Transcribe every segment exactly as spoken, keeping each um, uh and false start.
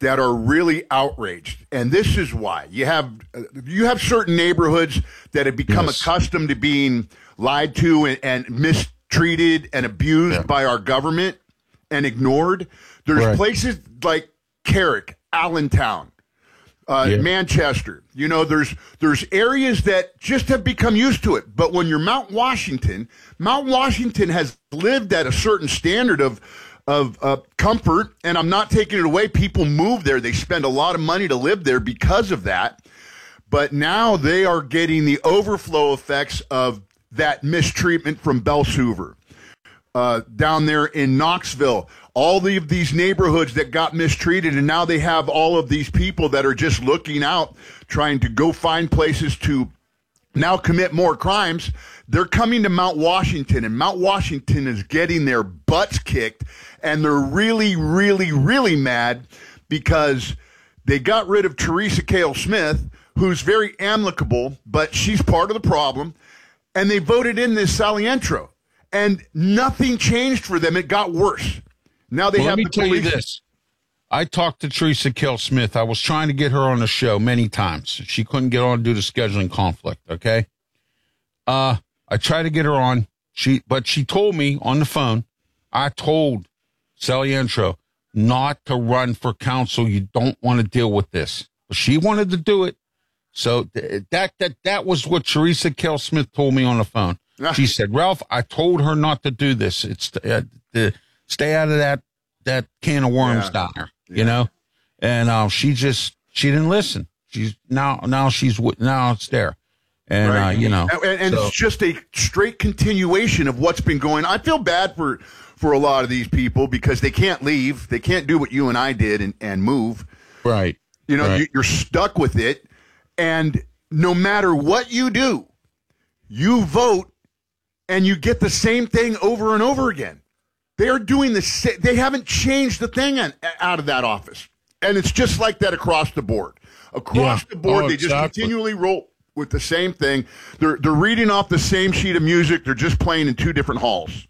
that are really outraged, and this is why. You have you have certain neighborhoods that have become Yes. accustomed to being lied to and, and mistreated and abused Yeah. by our government and ignored. There's Right. places like Carrick, Allentown, uh, Yeah. Manchester. You know, there's there's areas that just have become used to it. But when you're Mount Washington, Mount Washington has lived at a certain standard of of uh, comfort, and I'm not taking it away. People move there. They spend a lot of money to live there because of that. But now they are getting the overflow effects of that mistreatment from Bells Hoover. Uh, down there in Knoxville, all the, of these neighborhoods that got mistreated, and now they have all of these people that are just looking out, trying to go find places to now commit more crimes. They're coming to Mount Washington, and Mount Washington is getting their butts kicked, and they're really, really, really mad because they got rid of Teresa Cale Smith, who's very amicable, but she's part of the problem, and they voted in this Salientro. And nothing changed for them. It got worse. Now they Well, have let me the tell police. you this. I talked to Teresa Cale Smith. I was trying to get her on the show many times. She couldn't get on due to scheduling conflict, okay? Uh, I tried to get her on, She, but she told me on the phone, I told Salientro not to run for council. You don't want to deal with this. But she wanted to do it. So th- that that that was what Teresa Cale Smith told me on the phone. She said, Ralph, I told her not to do this. It's uh, to stay out of that that can of worms Yeah. down there, Yeah. you know. And um, she just she didn't listen. She's now now she's now it's there, and Right. uh, you know, and, and so- it's just a straight continuation of what's been going on. I feel bad for for a lot of these people because they can't leave. They can't do what you and I did and, and move. right. You know, right. you, you're stuck with it. And no matter what you do, you vote and you get the same thing over and over again. They are doing the same. They haven't changed the thing on, out of that office. And it's just like that across the board. Across Yeah. the board, Oh, they just exactly. continually roll with the same thing. They're they're reading off the same sheet of music. They're just playing in two different halls.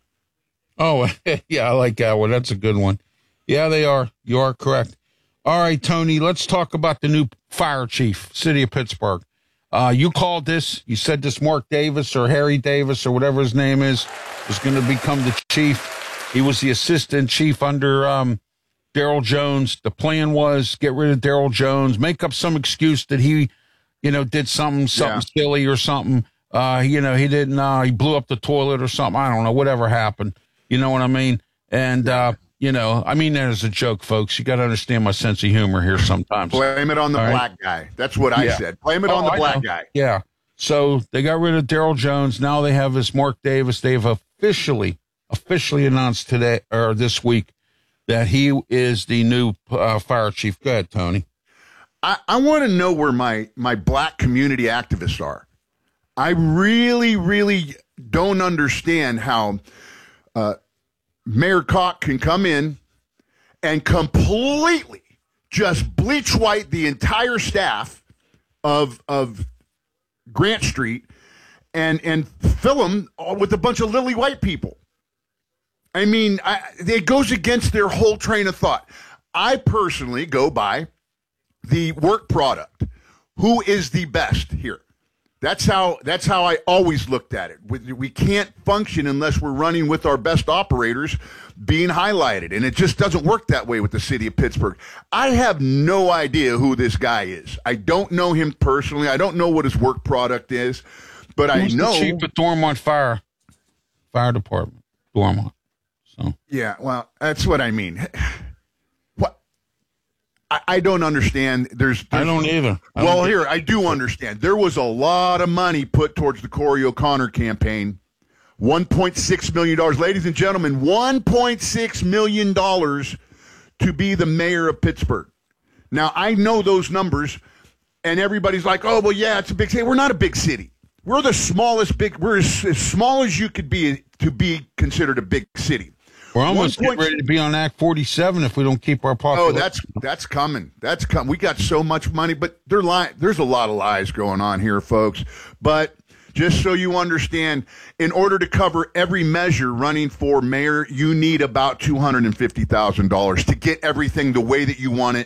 Oh, yeah, I like that one. That's a good one. Yeah, they are. You are correct. All right, Tony, let's talk about the new fire chief, City of Pittsburgh. Uh, you called this. You said this Mark Davis or Harry Davis or whatever his name is is going to become the chief. He was the assistant chief under um, Daryl Jones. The plan was get rid of Daryl Jones, make up some excuse that he, you know, did something, something Yeah. silly or something. Uh, you know, he didn't, uh, he blew up the toilet or something. I don't know, whatever happened. You know what I mean? And, uh, you know, I mean that as a joke, folks. You got to understand my sense of humor here sometimes. Blame it on the All right. black guy. That's what I Yeah. said. Blame it Oh, on the I black know. guy. Yeah. So they got rid of Daryl Jones. Now they have this Mark Davis. They've officially, officially announced today or this week that he is the new uh, fire chief. Go ahead, Tony. I, I want to know where my, my black community activists are. I really, really don't understand how uh, Mayor Koch can come in and completely just bleach white the entire staff of of Grant Street and and fill them with a bunch of lily white people. I mean, I, it goes against their whole train of thought. I personally go by the work product. Who is the best here? That's how that's how I always looked at it. We, we can't function unless we're running with our best operators being highlighted, and it just doesn't work that way with the city of Pittsburgh. I have no idea who this guy is. I don't know him personally. I don't know what his work product is, but Who's I know the chief of Dormont Fire Fire Department. Dormont. So Yeah, well, that's what I mean. What I, I don't understand. There's, I there's don't either. I well, don't here I do understand. There was a lot of money put towards the Corey O'Connor campaign. one point six million dollars, ladies and gentlemen. one point six million dollars to be the mayor of Pittsburgh. Now I know those numbers, and everybody's like, "Oh, well, yeah, it's a big city." We're not a big city. We're the smallest big. We're as, as small as you could be to be considered a big city. We're almost One point- getting ready to be on Act forty-seven if we don't keep our Oh, population. that's that's coming. That's coming. We got so much money, but they're li- there's a lot of lies going on here, folks. But just so you understand, in order to cover every measure running for mayor, you need about two hundred fifty thousand dollars to get everything the way that you want it